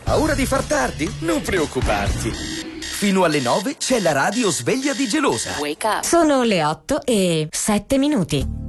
Paura di far tardi? Non preoccuparti. Fino alle 9 c'è la radio sveglia di Gelosa. Sono le 8:07.